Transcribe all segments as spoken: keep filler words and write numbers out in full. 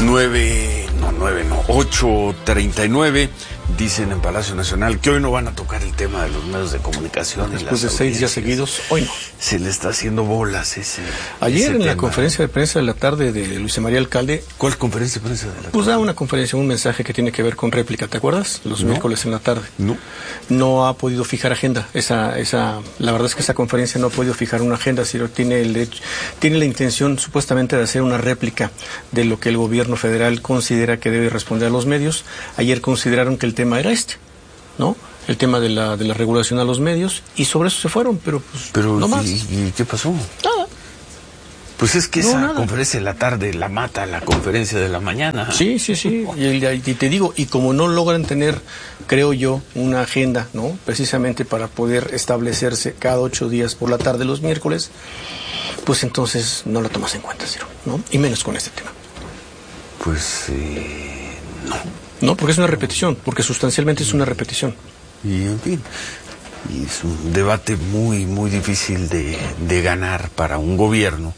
nueve, no, nueve, no, ocho treinta y nueve. Dicen en Palacio Nacional que hoy no van a tocar el tema de los medios de comunicación. Después de seis días seguidos, hoy no. Se le está haciendo bolas ese Ayer ese en tema. La conferencia de prensa de la tarde de Luis María Alcalde. ¿Cuál conferencia de prensa de la tarde? Pues da una conferencia, un mensaje que tiene que ver con réplica, ¿te acuerdas? Los no. miércoles en la tarde. No. No ha podido fijar agenda. Esa, esa, la verdad es que esa conferencia no ha podido fijar una agenda, sino tiene, el hecho, tiene la intención supuestamente de hacer una réplica de lo que el gobierno federal considera que debe responder a los medios. Ayer consideraron que el tema era este, ¿no? El tema de la de la regulación a los medios, y sobre eso se fueron, pero pues pero, no más. ¿y, y qué pasó? Nada. Pues es que no, esa nada. conferencia de la tarde la mata la conferencia de la mañana. Sí, sí, sí. Y, y te digo, y como no logran tener, creo yo, una agenda, ¿no? Precisamente para poder establecerse cada ocho días por la tarde los miércoles, pues entonces no la tomas en cuenta, Ciro, ¿no? Y menos con este tema. Pues eh, no. No, porque es una repetición, porque sustancialmente es una repetición. Y en fin, y es un debate muy, muy difícil de, de ganar para un gobierno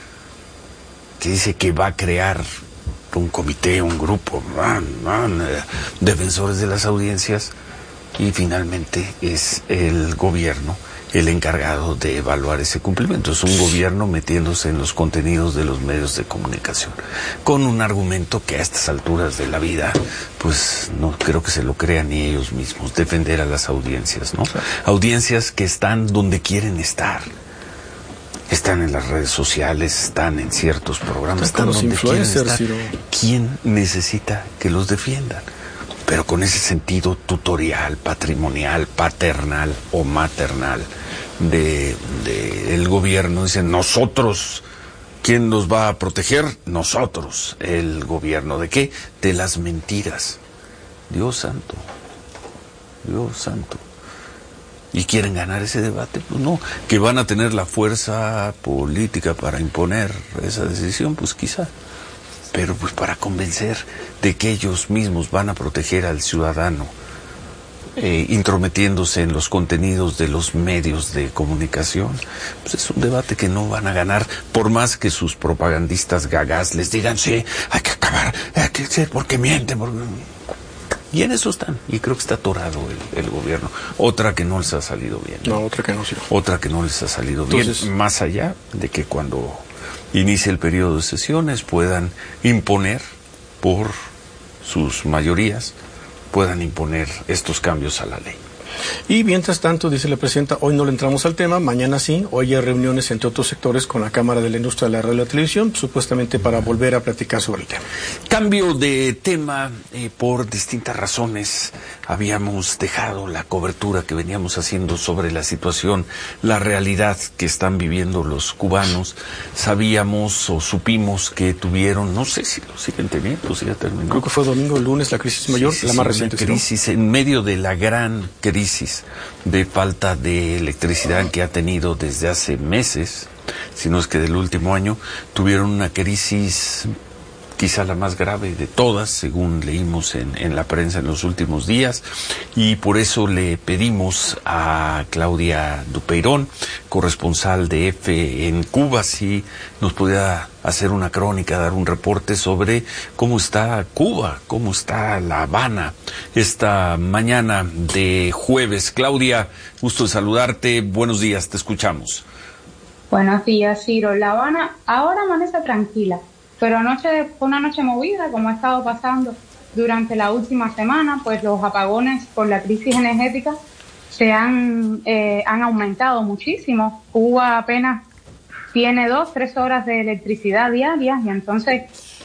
que dice que va a crear un comité, un grupo, man, man, eh, defensores de las audiencias, y finalmente es el gobierno el encargado de evaluar ese cumplimiento. Es un gobierno metiéndose en los contenidos de los medios de comunicación, con un argumento que a estas alturas de la vida, pues no creo que se lo crean ni ellos mismos, defender a las audiencias, ¿no? Claro. Audiencias que están donde quieren estar. Están en las redes sociales, están en ciertos programas, están los donde quieren estar. Ciro. ¿Quién necesita que los defiendan? Pero con ese sentido tutorial, patrimonial, paternal o maternal de, de el gobierno. Dicen, nosotros, ¿quién nos va a proteger? Nosotros, el gobierno. ¿De qué? De las mentiras. Dios santo, Dios santo. ¿Y quieren ganar ese debate? Pues no. ¿Que van a tener la fuerza política para imponer esa decisión? Pues quizá. Pero pues para convencer de que ellos mismos van a proteger al ciudadano, eh, intrometiéndose en los contenidos de los medios de comunicación, pues es un debate que no van a ganar, por más que sus propagandistas gagás les digan, sí, hay que acabar, hay que ser, porque mienten, porque... Y en eso están, y creo que está atorado el, el gobierno. Otra que no les ha salido bien. No, otra que no, sí. Otra que no les ha salido Entonces, bien, más allá de que cuando inicie el periodo de sesiones puedan imponer por sus mayorías, puedan imponer estos cambios a la ley. Y mientras tanto, dice la presidenta, hoy no le entramos al tema, mañana sí, hoy hay reuniones entre otros sectores con la Cámara de la Industria de la Radio y la Televisión, supuestamente para volver a platicar sobre el tema. Cambio de tema, eh, por distintas razones. Habíamos dejado la cobertura que veníamos haciendo sobre la situación, la realidad que están viviendo los cubanos. Sabíamos o supimos que tuvieron, no sé si lo siguen teniendo, si ya terminó. Creo que fue domingo, el lunes, la crisis mayor, sí, sí, la más sí, reciente. Una crisis, ¿no? En medio de la gran crisis de falta de electricidad que ha tenido desde hace meses, si no es que del último año, tuvieron una crisis quizá la más grave de todas, según leímos en, en la prensa en los últimos días, y por eso le pedimos a Claudia Dupeirón, corresponsal de EFE en Cuba, si nos pudiera hacer una crónica, dar un reporte sobre cómo está Cuba, cómo está La Habana esta mañana de jueves. Claudia, gusto de saludarte, buenos días, te escuchamos. Buenos días, Ciro. La Habana ahora amanece tranquila, pero anoche fue una noche movida, como ha estado pasando durante la última semana, pues los apagones por la crisis energética se han, eh, han aumentado muchísimo. Cuba apenas tiene dos, tres horas de electricidad diarias, y entonces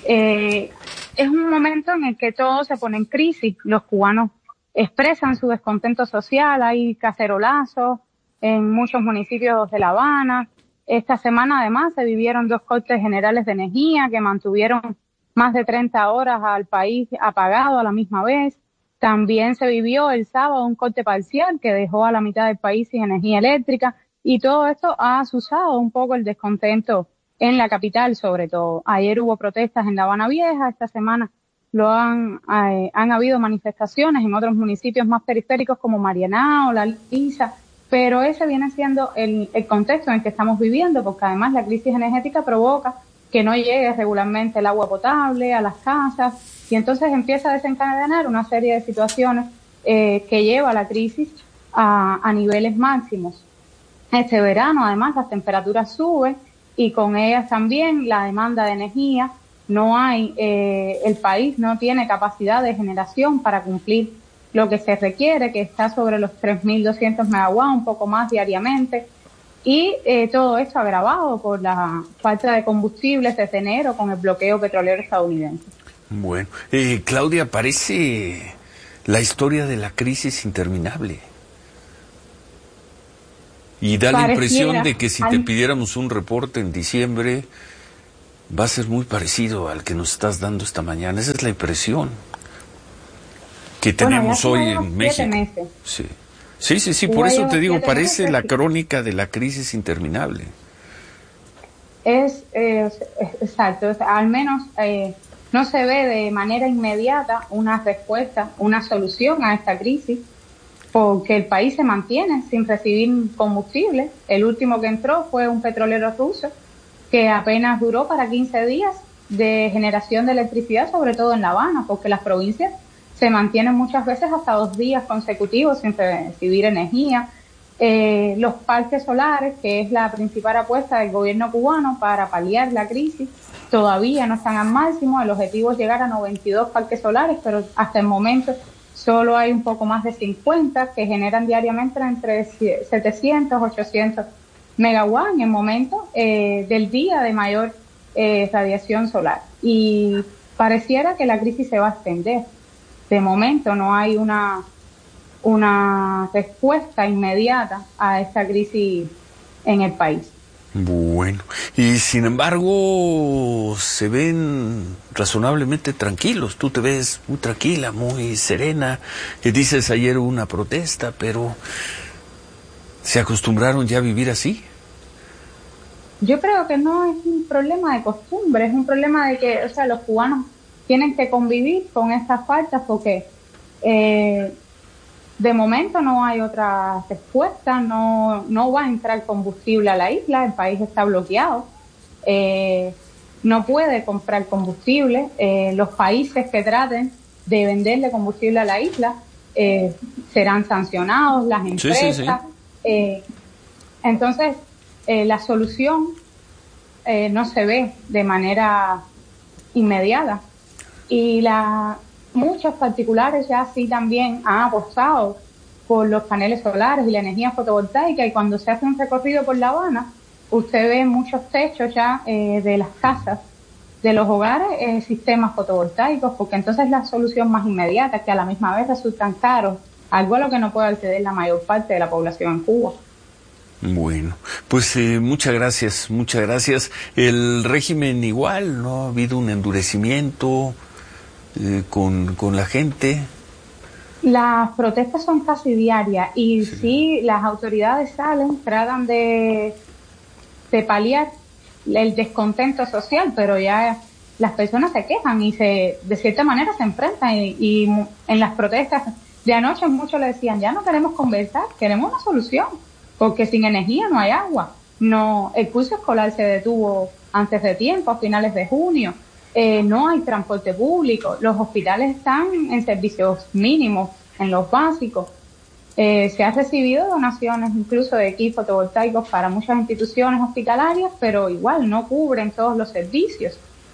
eh, es un momento en el que todo se pone en crisis. Los cubanos expresan su descontento social, hay cacerolazos en muchos municipios de La Habana. Esta semana, además, se vivieron dos cortes generales de energía que mantuvieron más de treinta horas al país apagado a la misma vez. También se vivió el sábado un corte parcial que dejó a la mitad del país sin energía eléctrica, y todo esto ha azuzado un poco el descontento en la capital, sobre todo. Ayer hubo protestas en La Habana Vieja, esta semana lo han, eh, han habido manifestaciones en otros municipios más periféricos como Marianao, La Lisa. Pero ese viene siendo el, el contexto en el que estamos viviendo, porque además la crisis energética provoca que no llegue regularmente el agua potable a las casas, y entonces empieza a desencadenar una serie de situaciones eh, que lleva a la crisis a, a niveles máximos. Este verano, además, las temperaturas suben y con ellas también la demanda de energía. No hay, eh, el país no tiene capacidad de generación para cumplir lo que se requiere, que está sobre los tres mil doscientos megawatts, un poco más diariamente, y eh, todo esto agravado por la falta de combustibles desde enero con el bloqueo petrolero estadounidense. Bueno, eh, Claudia, parece la historia de la crisis interminable. Y da la impresión de que si te pidiéramos un reporte en diciembre, va a ser muy parecido al que nos estás dando esta mañana. Esa es la impresión que tenemos bueno, hoy en México. Meses. Sí, sí, sí, sí, por eso te digo, parece meses. La crónica de la crisis interminable. Es, eh, exacto, es, al menos eh, no se ve de manera inmediata una respuesta, una solución a esta crisis, porque el país se mantiene sin recibir combustible. El último que entró fue un petrolero ruso que apenas duró para quince días de generación de electricidad, sobre todo en La Habana, porque las provincias se mantienen muchas veces hasta dos días consecutivos sin recibir energía. Eh, los parques solares, que es la principal apuesta del gobierno cubano para paliar la crisis, todavía no están al máximo. El objetivo es llegar a noventa y dos parques solares, pero hasta el momento solo hay un poco más de cincuenta que generan diariamente entre setecientos, ochocientos megawatts en el momento eh, del día de mayor eh, radiación solar. Y pareciera que la crisis se va a extender. De momento no hay una, una respuesta inmediata a esta crisis en el país. Bueno, y sin embargo se ven razonablemente tranquilos. Tú te ves muy tranquila, muy serena. Y dices ayer hubo una protesta, pero ¿se acostumbraron ya a vivir así? Yo creo que no es un problema de costumbre, es un problema de que, o sea, los cubanos tienen que convivir con estas faltas porque eh, de momento no hay otra respuesta, no, no va a entrar combustible a la isla, el país está bloqueado, eh, no puede comprar combustible, eh, los países que traten de venderle combustible a la isla eh, serán sancionados, las empresas. Sí, sí, sí. Eh, entonces, eh, la solución eh, no se ve de manera inmediata. Y la, muchos particulares ya sí también han apostado por los paneles solares y la energía fotovoltaica, y cuando se hace un recorrido por La Habana, usted ve muchos techos ya eh, de las casas, de los hogares, eh, sistemas fotovoltaicos, porque entonces es la solución más inmediata, que a la misma vez resultan caros, algo a lo que no puede acceder la mayor parte de la población en Cuba. Bueno, pues eh, muchas gracias, muchas gracias. El régimen igual, ¿no? Ha habido un endurecimiento eh, con, con la gente. Las protestas son casi diarias y sí, sí las autoridades salen, tratan de, de paliar el descontento social, pero ya las personas se quejan y se de cierta manera se enfrentan y, y en las protestas de anoche muchos le decían, ya no queremos conversar, queremos una solución, porque sin energía no hay agua. No, el curso escolar se detuvo antes de tiempo, a finales de junio. Eh, no hay transporte público, los hospitales están en servicios mínimos, en los básicos. Eh, se han recibido donaciones incluso de equipos fotovoltaicos para muchas instituciones hospitalarias, pero igual no cubren todos los servicios.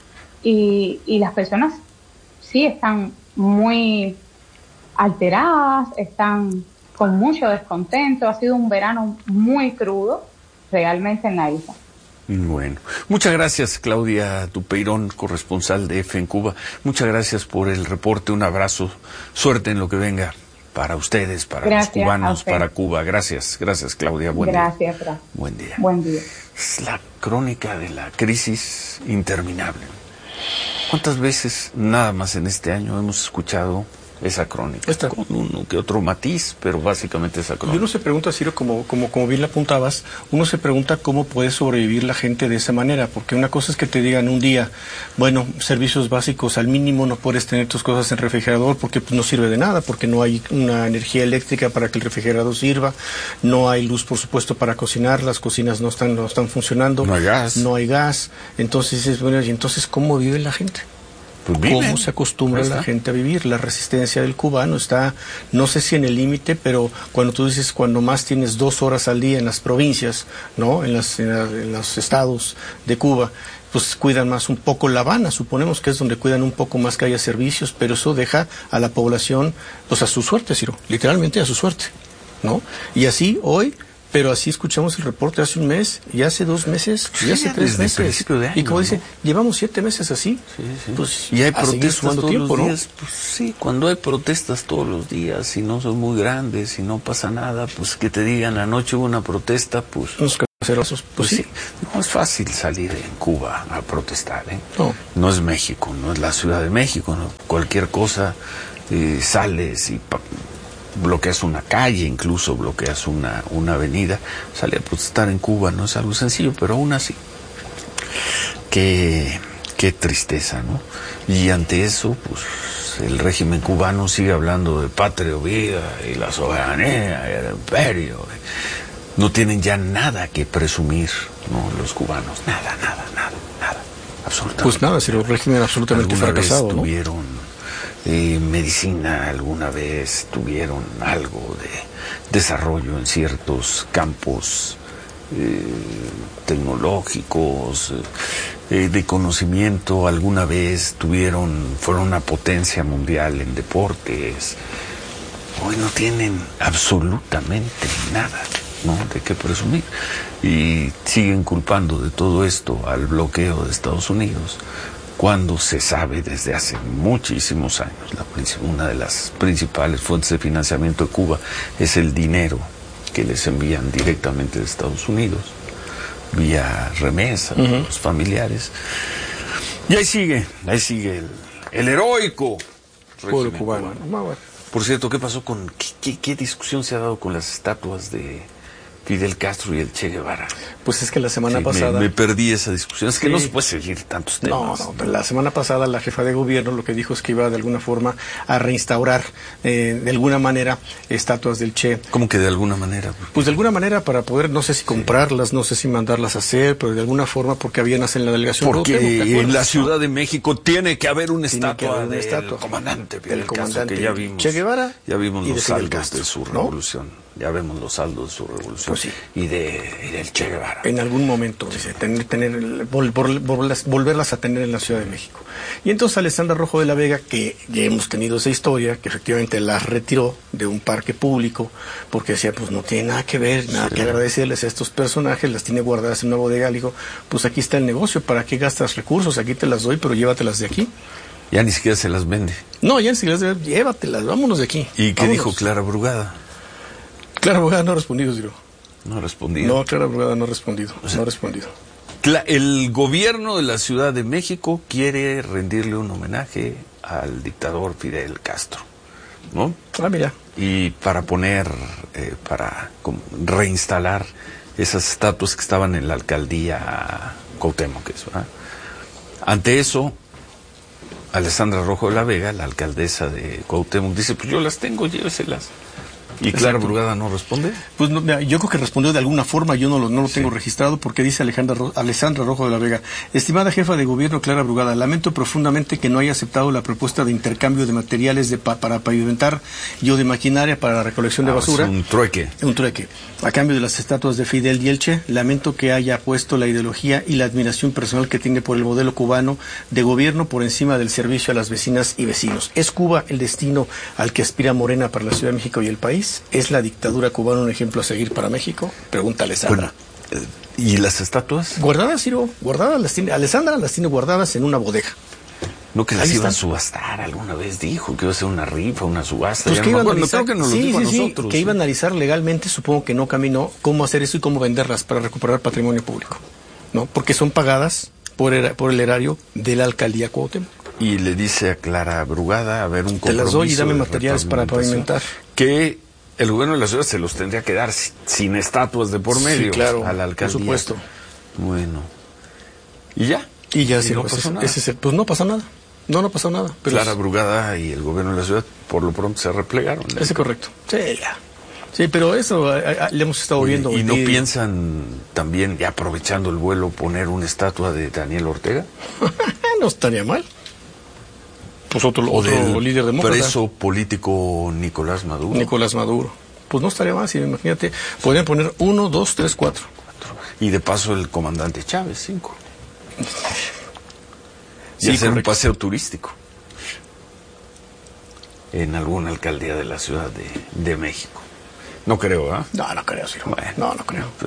Y, y las personas sí están muy alteradas, están con mucho descontento. Ha sido un verano muy crudo realmente en la isla. Bueno, muchas gracias, Claudia Tupeirón, corresponsal de F en Cuba. Muchas gracias por el reporte, un abrazo, suerte en lo que venga para ustedes, para gracias, los cubanos, para Cuba. Gracias, gracias, Claudia. Buen gracias, día. Gracias. Buen día. Buen día. Es la crónica de la crisis interminable. ¿Cuántas veces, nada más en este año, hemos escuchado esa crónica, Esta. con uno que otro matiz, pero básicamente esa crónica. Y uno se pregunta, Ciro, como, como, como bien la apuntabas, uno se pregunta cómo puede sobrevivir la gente de esa manera, porque una cosa es que te digan un día, bueno, servicios básicos al mínimo, no puedes tener tus cosas en refrigerador porque pues, no sirve de nada, porque no hay una energía eléctrica para que el refrigerador sirva, no hay luz, por supuesto, para cocinar, las cocinas no están, no están funcionando, no hay gas, no hay gas, entonces dices, bueno, ¿y entonces cómo vive la gente? Pues ¿Cómo se acostumbra la gente a vivir? La resistencia del cubano está, no sé si en el límite, pero cuando tú dices, cuando más tienes dos horas al día en las provincias, ¿no? En, las, en, la, en los estados de Cuba, pues cuidan más un poco La Habana, suponemos que es donde cuidan un poco más que haya servicios, pero eso deja a la población, pues a su suerte, Ciro, literalmente a su suerte, ¿no? Y así hoy... Pero así escuchamos el reporte hace un mes, y hace dos meses, y hace tres meses. De año, y como dice, ¿no? llevamos siete meses así. Sí, sí. Pues, y hay protestas todos tiempo, los días. ¿no? Pues sí, cuando hay protestas todos los días, y no son muy grandes, y no pasa nada, pues que te digan, anoche hubo una protesta, pues... Unos cacerosos, pues, pues sí. sí. No es fácil salir en Cuba a protestar, ¿eh? No. No es México, no es la Ciudad de México, ¿no? Cualquier cosa, eh, sales y... Pa- bloqueas una calle, incluso bloqueas una, una avenida. Salir a protestar en Cuba no es algo sencillo, pero aún así, qué, qué tristeza, ¿no? Y ante eso, pues, el régimen cubano sigue hablando de patria o vida, y la soberanía, y el imperio. No tienen ya nada que presumir, ¿no? Los cubanos, nada, nada, nada, nada, absolutamente. Pues nada, si el régimen absolutamente ¿Alguna fracasado, vez ¿no? tuvieron Eh, medicina, alguna vez tuvieron algo de desarrollo en ciertos campos eh, tecnológicos, eh, de conocimiento, alguna vez tuvieron, fueron una potencia mundial en deportes? Hoy no tienen absolutamente nada, ¿no?, de qué presumir, y siguen culpando de todo esto al bloqueo de Estados Unidos, cuando se sabe desde hace muchísimos años, la, una de las principales fuentes de financiamiento de Cuba es el dinero que les envían directamente de Estados Unidos, vía remesa, uh-huh. los familiares. Y ahí sigue, ahí sigue el, el heroico pueblo cubano. cubano. Por cierto, ¿qué pasó con, qué, qué, qué discusión se ha dado con las estatuas de Fidel Castro y el Che Guevara? Pues es que la semana sí, pasada... Me, me perdí esa discusión. Es sí. que no se puede seguir tantos temas. No, no, pero la semana pasada la jefa de gobierno lo que dijo es que iba de alguna forma a reinstaurar, eh, de alguna manera, estatuas del Che. ¿Cómo que de alguna manera? Pues de alguna manera para poder, no sé si comprarlas, sí. no sé si mandarlas a hacer, pero de alguna forma porque había nace en la delegación. Porque en la Ciudad de México tiene que haber una tiene estatua haber una del estatua. comandante Fidel el comandante Castro, que ya vimos, Che Guevara ya vimos los saldos Castro, de su revolución. ¿no? Ya vemos los saldos de su revolución, pues sí. y, de, y del Che Guevara. En algún momento, dice, tener, tener, vol, vol, volverlas, volverlas a tener en la Ciudad de México. Y entonces Alessandra Rojo de la Vega, que ya hemos tenido esa historia, que efectivamente las retiró de un parque público, porque decía, pues no tiene nada que ver, nada sí. que agradecerles a estos personajes, las tiene guardadas en una bodega. Le dijo, pues aquí está el negocio, ¿para qué gastas recursos? Aquí te las doy, pero llévatelas de aquí. Ya ni siquiera se las vende. No, ya ni siquiera se las vende, llévatelas, vámonos de aquí. ¿Y qué vámonos. dijo Clara Brugada? Clara Brugada no ha respondido, Ciro. No ha respondido. No, Clara Brugada no ha respondido. O sea, no ha respondido. El gobierno de la Ciudad de México quiere rendirle un homenaje al dictador Fidel Castro, ¿no? Ah, mira. Y para poner, eh, para reinstalar esas estatuas que estaban en la alcaldía Cuauhtémoc, ¿verdad? Ante eso, Alessandra Rojo de la Vega, la alcaldesa de Cuauhtémoc, dice, pues yo las tengo, lléveselas. ¿Y Clara Brugada no responde? Pues no, yo creo que respondió de alguna forma, yo no lo, no lo sí. tengo registrado, porque dice Alejandra, Alessandra Rojo de la Vega: estimada jefa de gobierno Clara Brugada, lamento profundamente que no haya aceptado la propuesta de intercambio de materiales de pa, para pavimentar y o de maquinaria para la recolección ah, de basura. Es un trueque. Un trueque. A cambio de las estatuas de Fidel y el Che, lamento que haya puesto la ideología y la admiración personal que tiene por el modelo cubano de gobierno por encima del servicio a las vecinas y vecinos. ¿Es Cuba el destino al que aspira Morena para la Ciudad de México y el país? ¿Es la dictadura cubana un ejemplo a seguir para México? Pregunta Alessandra. Bueno, ¿y las estatuas? Guardadas, Ciro, guardadas. Las tiene, Alessandra las tiene guardadas en una bodega. No, que las iban a subastar, alguna vez dijo que iba a ser una rifa, una subasta. Pues que iban a analizar, creo que nos sí, lo dijo sí, a nosotros. Sí, que sí. iba a analizar legalmente, supongo que no caminó, cómo hacer eso y cómo venderlas para recuperar patrimonio público, ¿no? Porque son pagadas por, era, por el erario de la alcaldía Cuauhtémoc. y le dice a Clara Brugada, a ver, un compromiso. Te las doy y dame materiales para pavimentar. Que el gobierno de la ciudad se los tendría que dar sin, sin estatuas de por medio. Sí, claro, a la alcaldía. por supuesto. Bueno. ¿Y ya? Y ya, ¿Y sí, no pues, pasó ese, nada? ese es el, pues no pasa nada. No, no pasó nada. Pero Clara es, Brugada y el gobierno de la ciudad, por lo pronto, se replegaron. Ese es correcto. Sí, ya. Sí, pero eso a, a, le hemos estado viendo. ¿Y, y no y, piensan también, ya aprovechando el vuelo, poner una estatua de Daniel Ortega? No estaría mal. Pues otro, ¿O otro del líder demócrata. preso político Nicolás Maduro? Nicolás Maduro. Pues no estaría mal, si imagínate. Podrían poner uno, dos, tres, cuatro. Y de paso el comandante Chávez, cinco. Y Sí, hacer correcto. un paseo turístico en alguna alcaldía de la Ciudad de, de México. No creo, ¿ah? No, no creo, sí. Bueno, no, no creo.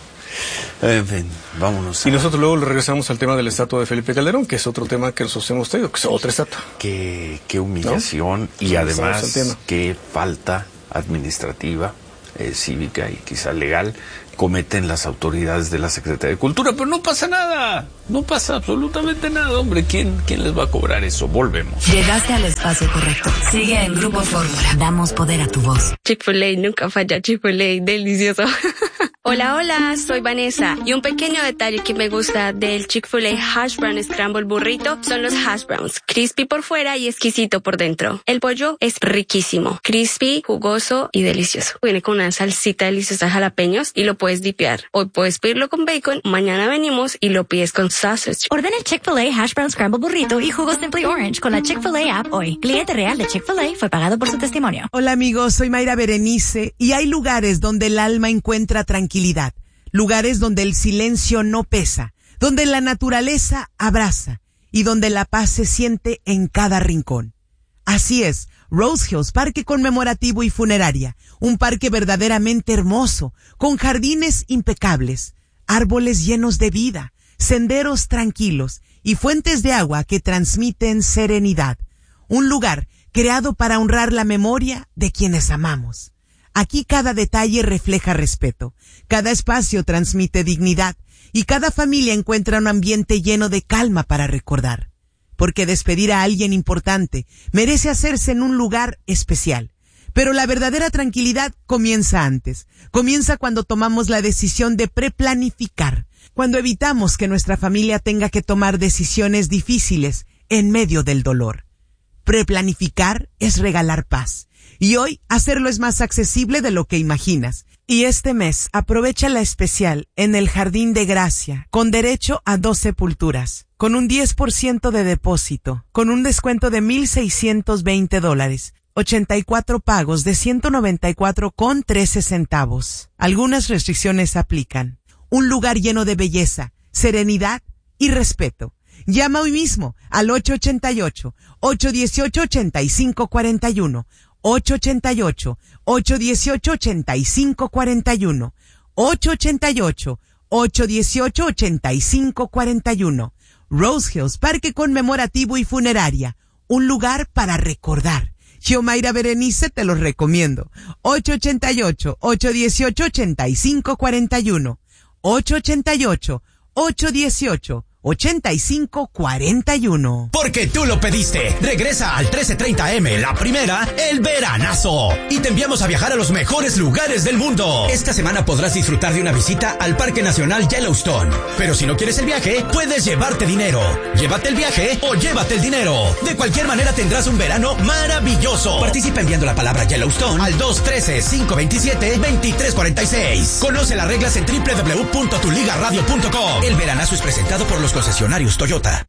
Pero, en fin, vámonos. A... Y nosotros luego le regresamos al tema de la estatua de Felipe Calderón, que es otro tema que nosotros hemos traído, que es otra estatua. Qué, qué humillación, ¿no? y Regresamos al además tema. qué falta administrativa, eh, cívica y quizá legal cometen las autoridades de la Secretaría de Cultura. Pero no pasa nada, no pasa absolutamente nada, hombre. ¿Quién, quién les va a cobrar eso? Volvemos. Llegaste al espacio correcto. Sigue en Grupo Fórmula. Damos poder a tu voz. Chick-fil-A, nunca falla. Chick-fil-A, delicioso. Hola, hola, soy Vanessa. Y un pequeño detalle que me gusta del Chick-fil-A Hash Brown Scramble Burrito son los hash browns. Crispy por fuera y exquisito por dentro. El pollo es riquísimo. Crispy, jugoso y delicioso. Viene con una salsita deliciosa de jalapeños y lo puedes dipear. Hoy puedes pedirlo con bacon, mañana venimos y lo pides con sausage. Ordena el Chick-fil-A Hash Brown Scramble Burrito y jugo Simply Orange con la Chick-fil-A app hoy. Cliente real de Chick-fil-A fue pagado por su testimonio. Hola amigos, soy Mayra Berenice y hay lugares donde el alma encuentra tranquilidad, lugares donde el silencio no pesa, donde la naturaleza abraza y donde la paz se siente en cada rincón. Así es, Rose Hills, parque conmemorativo y funeraria, un parque verdaderamente hermoso, con jardines impecables, árboles llenos de vida, senderos tranquilos y fuentes de agua que transmiten serenidad. Un lugar creado para honrar la memoria de quienes amamos. Aquí cada detalle refleja respeto, cada espacio transmite dignidad y cada familia encuentra un ambiente lleno de calma para recordar. Porque despedir a alguien importante merece hacerse en un lugar especial. Pero la verdadera tranquilidad comienza antes. Comienza cuando tomamos la decisión de preplanificar, cuando evitamos que nuestra familia tenga que tomar decisiones difíciles en medio del dolor. Preplanificar es regalar paz. Y hoy hacerlo es más accesible de lo que imaginas. Y este mes aprovecha la especial en el Jardín de Gracia, con derecho a dos sepulturas, con un diez por ciento de depósito, con un descuento de mil seiscientos veinte dólares, ochenta y cuatro pagos de ciento noventa y cuatro con trece centavos. Algunas restricciones aplican. Un lugar lleno de belleza, serenidad y respeto. Llama hoy mismo al ocho ocho ocho, ocho uno ocho, ocho cinco cuatro uno, ocho ocho ocho, ocho uno ocho, ocho cinco cuatro uno, ocho ocho ocho, ocho uno ocho, ocho cinco cuatro uno. Rose Hills, parque conmemorativo y funeraria, un lugar para recordar. Yo, Mayra Berenice, te los recomiendo. ocho ocho ocho, ocho uno ocho, ocho cinco cuatro uno, ocho ocho ocho, ocho uno ocho, ochenta y cinco cuarenta y uno. Porque tú lo pediste. Regresa al trece treinta eme, la primera, el veranazo. Y te enviamos a viajar a los mejores lugares del mundo. Esta semana podrás disfrutar de una visita al Parque Nacional Yellowstone. Pero si no quieres el viaje, puedes llevarte dinero. Llévate el viaje o llévate el dinero. De cualquier manera tendrás un verano maravilloso. Participa enviando la palabra Yellowstone al dos uno tres, cinco dos siete, dos tres cuatro seis. Conoce las reglas en doble u doble u doble u punto tu liga radio punto com. El veranazo es presentado por los concesionarios Toyota.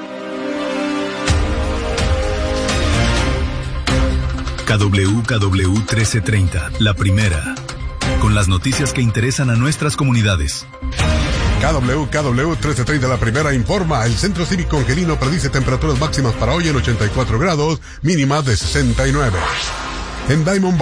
K W K W trece treinta, la primera, con las noticias que interesan a nuestras comunidades. K W K W trece treinta, la primera, informa. El Centro Cívico Angelino predice temperaturas máximas para hoy en ochenta y cuatro grados, mínimas de sesenta y nueve. En Diamond Bar,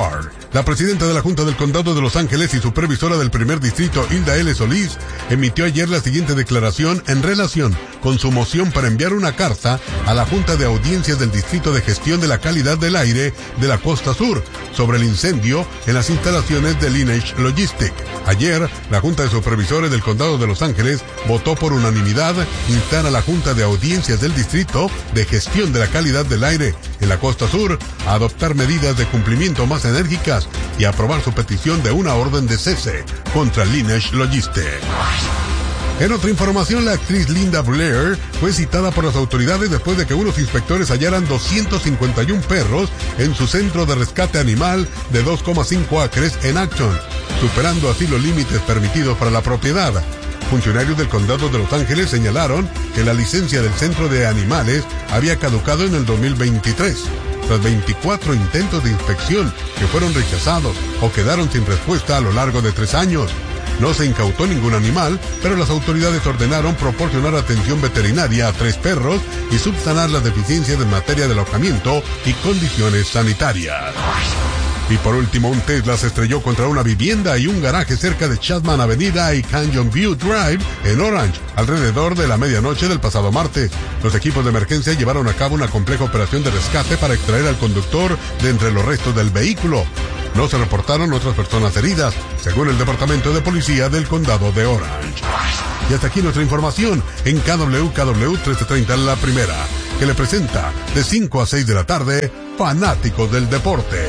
La presidenta de la Junta del Condado de Los Ángeles y supervisora del primer distrito, Hilda L. Solís, emitió ayer la siguiente declaración en relación con su moción para enviar una carta a la Junta de Audiencias del Distrito de Gestión de la Calidad del Aire de la Costa Sur sobre el incendio en las instalaciones de Lineage Logistics. Ayer, la Junta de Supervisores del Condado de Los Ángeles votó por unanimidad instar a la Junta de Audiencias del Distrito de Gestión de la Calidad del Aire en la Costa Sur a adoptar medidas de cumplimiento más enérgicas y aprobar su petición de una orden de cese contra Lineage Logistics. En otra información, la actriz Linda Blair fue citada por las autoridades después de que unos inspectores hallaran doscientos cincuenta y uno perros en su centro de rescate animal de dos coma cinco acres en Acton, superando así los límites permitidos para la propiedad. Funcionarios del condado de Los Ángeles señalaron que la licencia del centro de animales había caducado en el dos mil veintitrés, tras veinticuatro intentos de inspección que fueron rechazados o quedaron sin respuesta a lo largo de tres años. No se incautó ningún animal, pero las autoridades ordenaron proporcionar atención veterinaria a tres perros y subsanar las deficiencias en materia de alojamiento y condiciones sanitarias. Y por último, un Tesla se estrelló contra una vivienda y un garaje cerca de Chapman Avenida y Canyon View Drive en Orange, alrededor de la medianoche del pasado martes. Los equipos de emergencia llevaron a cabo una compleja operación de rescate para extraer al conductor de entre los restos del vehículo. No se reportaron otras personas heridas, según el Departamento de Policía del Condado de Orange. Y hasta aquí nuestra información en K W K W trece treinta La Primera, que le presenta de cinco a seis de la tarde, Fanáticos del Deporte.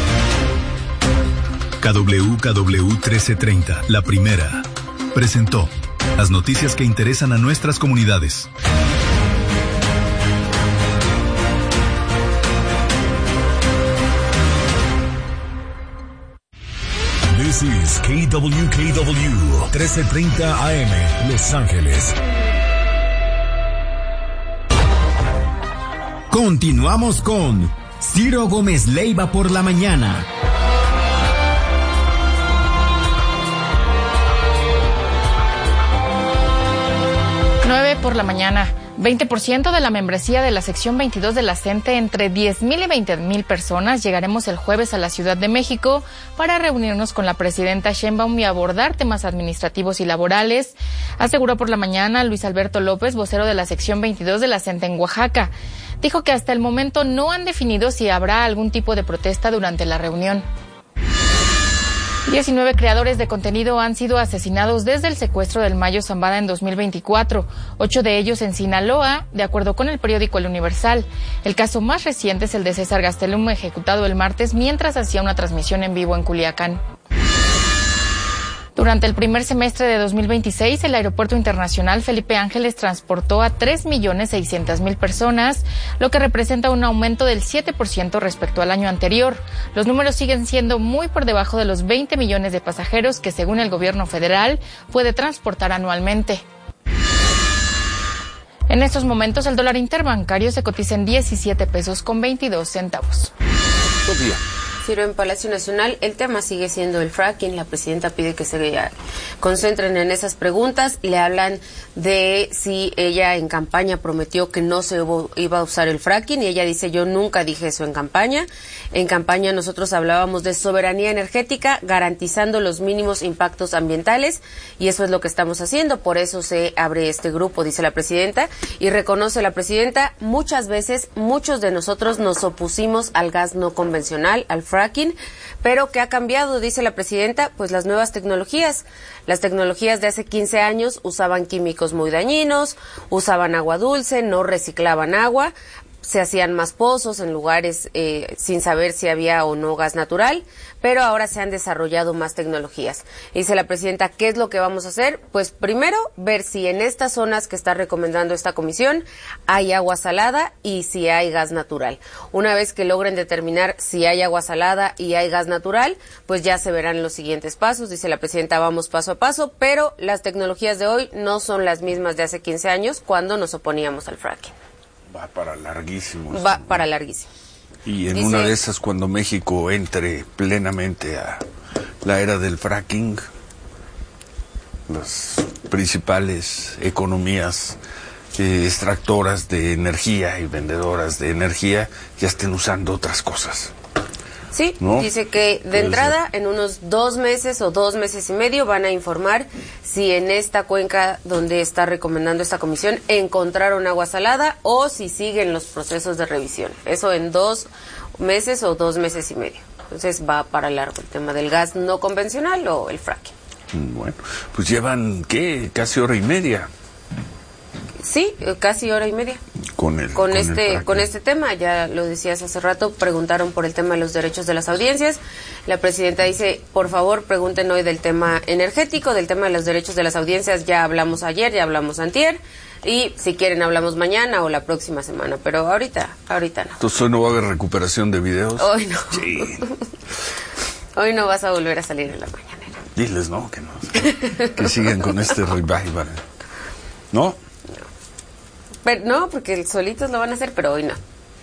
K W K W trece treinta La Primera presentó las noticias que interesan a nuestras comunidades. This is K W K W trece treinta A M Los Ángeles. Continuamos con Ciro Gómez Leiva por la mañana. nueve por la mañana. veinte por ciento de la membresía de la sección veintidós de la CENTE, entre diez mil y veinte mil personas, llegaremos el jueves a la Ciudad de México para reunirnos con la presidenta Sheinbaum y abordar temas administrativos y laborales, aseguró por la mañana Luis Alberto López, vocero de la sección veintidós de la CENTE en Oaxaca. Dijo que hasta el momento no han definido si habrá algún tipo de protesta durante la reunión. diecinueve creadores de contenido han sido asesinados desde el secuestro del Mayo Zambada en dos mil veinticuatro, ocho de ellos en Sinaloa, de acuerdo con el periódico El Universal. El caso más reciente es el de César Gastelum, ejecutado el martes mientras hacía una transmisión en vivo en Culiacán. Durante el primer semestre de dos mil veintiséis, el Aeropuerto Internacional Felipe Ángeles transportó a tres millones seiscientas mil personas, lo que representa un aumento del siete por ciento respecto al año anterior. Los números siguen siendo muy por debajo de los veinte millones de pasajeros que, según el gobierno federal, puede transportar anualmente. En estos momentos, el dólar interbancario se cotiza en diecisiete pesos con veintidós centavos. Sofía. Ciro, en Palacio Nacional, el tema sigue siendo el fracking. La presidenta pide que se concentren en esas preguntas. Le hablan de si ella en campaña prometió que no se iba a usar el fracking, y ella dice: yo nunca dije eso en campaña. En campaña nosotros hablábamos de soberanía energética, garantizando los mínimos impactos ambientales, y eso es lo que estamos haciendo. Por eso se abre este grupo, dice la presidenta, y reconoce la presidenta: muchas veces, muchos de nosotros nos opusimos al gas no convencional, al fracking, pero ¿qué ha cambiado? Dice la presidenta, pues las nuevas tecnologías. Las tecnologías de hace quince años usaban químicos muy dañinos, usaban agua dulce, no reciclaban agua, se hacían más pozos en lugares eh, sin saber si había o no gas natural, pero ahora se han desarrollado más tecnologías. Dice la presidenta, ¿qué es lo que vamos a hacer? Pues primero, ver si en estas zonas que está recomendando esta comisión hay agua salada y si hay gas natural. Una vez que logren determinar si hay agua salada y hay gas natural, pues ya se verán los siguientes pasos. Dice la presidenta, vamos paso a paso, pero las tecnologías de hoy no son las mismas de hace quince años, cuando nos oponíamos al fracking. Va para larguísimo. Va para larguísimo. Y en Dice, una de esas, cuando México entre plenamente a la era del fracking, las principales economías eh, extractoras de energía y vendedoras de energía ya estén usando otras cosas. Sí, ¿no? Dice que de Puede entrada ser. en unos dos meses o dos meses y medio van a informar si en esta cuenca donde está recomendando esta comisión encontraron agua salada o si siguen los procesos de revisión. Eso en dos meses o dos meses y medio. Entonces va para largo el tema del gas no convencional o el fracking. Bueno, pues llevan, ¿qué? Casi hora y media. Sí, casi hora y media. Con, el, con, con este el con este tema, ya lo decías hace rato, preguntaron por el tema de los derechos de las audiencias. La presidenta dice, por favor, pregunten hoy del tema energético, del tema de los derechos de las audiencias, ya hablamos ayer, ya hablamos antier, y si quieren hablamos mañana o la próxima semana, pero ahorita, ahorita no. Entonces hoy no va a haber recuperación de videos. Hoy no. Sí. Hoy no vas a volver a salir en la mañanera. Diles, no, que no, que, que sigan con este revival. ¿No? Pero, no, porque solitos lo van a hacer, pero hoy no.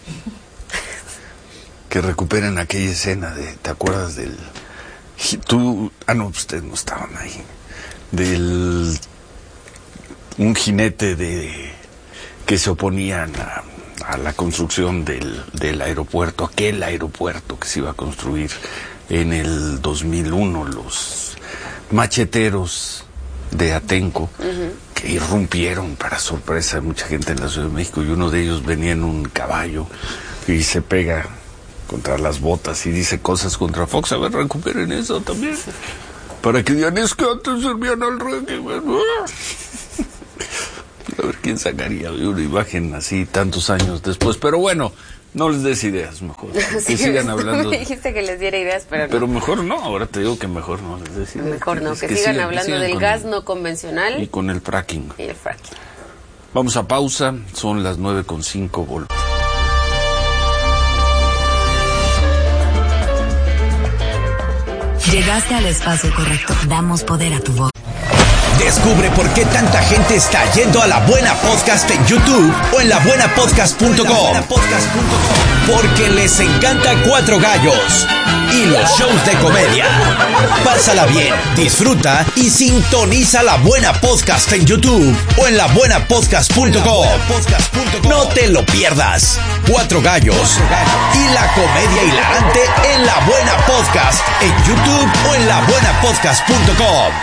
Que recuperen aquella escena de, ¿te acuerdas del... Tú, ah no, ustedes no estaban ahí. Del... Un jinete de... que se oponían a, a la construcción del, del aeropuerto, aquel aeropuerto que se iba a construir en el dos mil uno, los macheteros de Atenco, uh-huh. que irrumpieron para sorpresa de mucha gente en la Ciudad de México, y uno de ellos venía en un caballo y se pega contra las botas y dice cosas contra Fox. A ver, recuperen eso también, para que digan, es que antes servían al régimen. A ver quién sacaría una imagen así tantos años después, pero bueno, no les des ideas, mejor. Que sí, sigan hablando. Me dijiste que les diera ideas, pero no. Pero mejor no, ahora te digo que mejor no les des ideas. Mejor no, que, que, sigan, sigan hablando que sigan del gas el, no convencional. Y con el fracking. Y el fracking. Vamos a pausa, son las nueve con cinco, vol. Llegaste al espacio correcto. Damos poder a tu voz. Descubre por qué tanta gente está yendo a La Buena Podcast en YouTube o en la buena podcast punto com. Porque les encanta Cuatro Gallos y los shows de comedia. Pásala bien, disfruta y sintoniza La Buena Podcast en YouTube o en la buena podcast punto com. No te lo pierdas. Cuatro Gallos y la comedia hilarante en La Buena Podcast en YouTube o en la buena podcast punto com.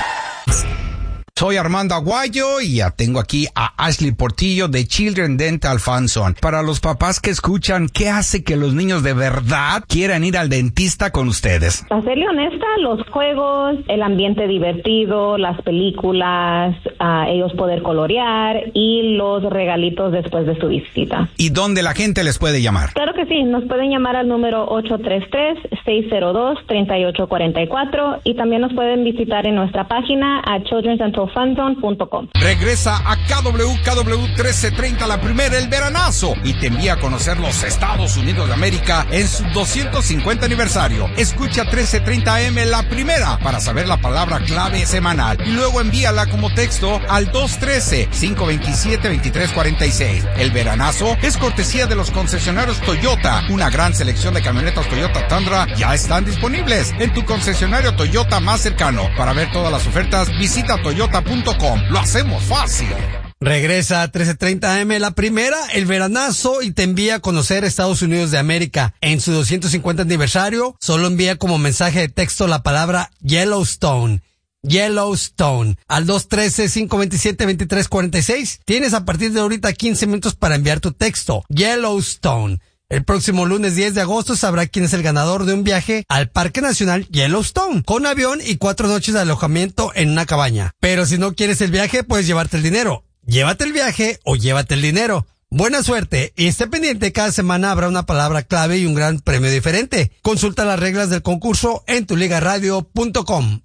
Soy Armando Aguayo y ya tengo aquí a Ashley Portillo de Children Dental Fanzone. Para los papás que escuchan, ¿qué hace que los niños de verdad quieran ir al dentista con ustedes? Para serle honesta, los juegos, el ambiente divertido, las películas, uh, ellos poder colorear y los regalitos después de su visita. ¿Y dónde la gente les puede llamar? Claro que sí, nos pueden llamar al número ocho tres tres, seis cero dos, tres ocho cuatro cuatro y también nos pueden visitar en nuestra página a children's dental fanzone punto com. Regresa a K W K W trece treinta la primera, el veranazo, y te envía a conocer los Estados Unidos de América en su doscientos cincuenta aniversario. Escucha trece treinta A M la primera para saber la palabra clave semanal y luego envíala como texto al dos uno tres, cinco dos siete, dos tres cuatro seis. El veranazo es cortesía de los concesionarios Toyota. Una gran selección de camionetas Toyota Tundra ya están disponibles en tu concesionario Toyota más cercano. Para ver todas las ofertas, visita toyota punto com. Lo hacemos fácil. Regresa a trece treinta A M la primera, el veranazo, y te envía a conocer Estados Unidos de América. En su doscientos cincuenta aniversario, solo envía como mensaje de texto la palabra Yellowstone. Yellowstone al dos uno tres, cinco dos siete, dos tres cuatro seis. Tienes a partir de ahorita quince minutos para enviar tu texto. Yellowstone. El próximo lunes diez de agosto sabrá quién es el ganador de un viaje al Parque Nacional Yellowstone, con avión y cuatro noches de alojamiento en una cabaña. Pero si no quieres el viaje, puedes llevarte el dinero. Llévate el viaje o llévate el dinero. Buena suerte y esté pendiente, cada semana habrá una palabra clave y un gran premio diferente. Consulta las reglas del concurso en tu liga radio punto com.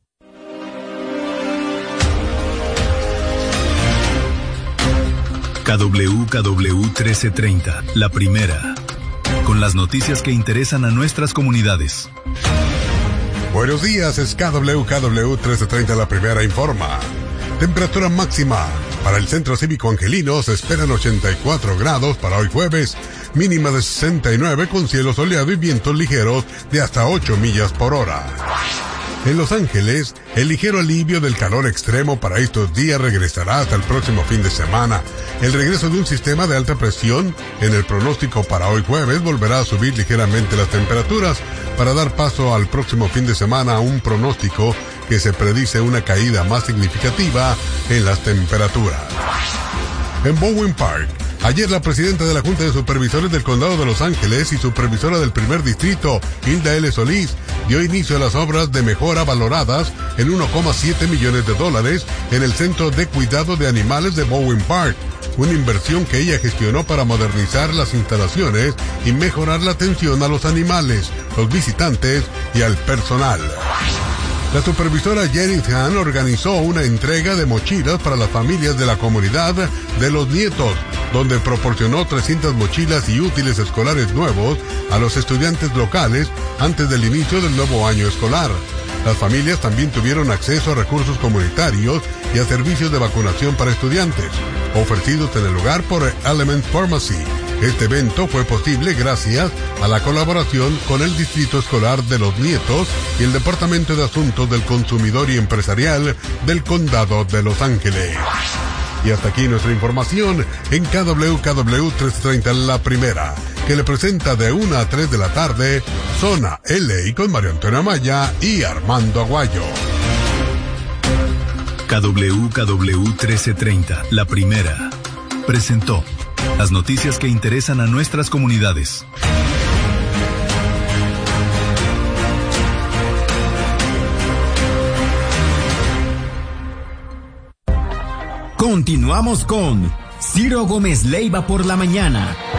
K W K W trece treinta, la primera, con las noticias que interesan a nuestras comunidades. Buenos días, es K W K W trece treinta, la primera informa. Temperatura máxima para el Centro Cívico Angelino se esperan ochenta y cuatro grados para hoy jueves, mínima de sesenta y nueve con cielo soleado y vientos ligeros de hasta ocho millas por hora. En Los Ángeles, el ligero alivio del calor extremo para estos días regresará hasta el próximo fin de semana. El regreso de un sistema de alta presión en el pronóstico para hoy jueves volverá a subir ligeramente las temperaturas, para dar paso al próximo fin de semana a un pronóstico que se predice una caída más significativa en las temperaturas. En Bowen Park, ayer la presidenta de la Junta de Supervisores del Condado de Los Ángeles y supervisora del primer distrito, Hilda L. Solís, dio inicio a las obras de mejora valoradas en uno coma siete millones de dólares en el Centro de Cuidado de Animales de Bowen Park, una inversión que ella gestionó para modernizar las instalaciones y mejorar la atención a los animales, los visitantes y al personal. La supervisora Jenny Han organizó una entrega de mochilas para las familias de la comunidad de Los Nietos, donde proporcionó trescientas mochilas y útiles escolares nuevos a los estudiantes locales antes del inicio del nuevo año escolar. Las familias también tuvieron acceso a recursos comunitarios y a servicios de vacunación para estudiantes, ofrecidos en el lugar por Element Pharmacy. Este evento fue posible gracias a la colaboración con el Distrito Escolar de Los Nietos y el Departamento de Asuntos del Consumidor y Empresarial del Condado de Los Ángeles. Y hasta aquí nuestra información en K W K W trescientos treinta La Primera, que le presenta de una a tres de la tarde Zona L A con Mario Antonio Amaya y Armando Aguayo. K W K W trece treinta, La Primera, presentó las noticias que interesan a nuestras comunidades. Continuamos con Ciro Gómez Leiva por la mañana.